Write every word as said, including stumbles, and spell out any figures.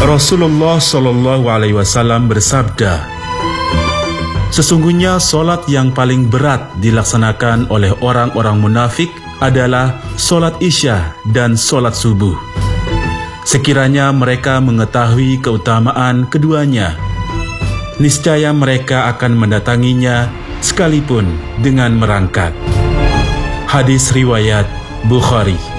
Rasulullah Shallallahu Alaihi Wasallam bersabda, sesungguhnya solat yang paling berat dilaksanakan oleh orang-orang munafik adalah solat isya dan solat subuh. Sekiranya mereka mengetahui keutamaan keduanya, niscaya mereka akan mendatanginya sekalipun dengan merangkak. Hadis riwayat Bukhari.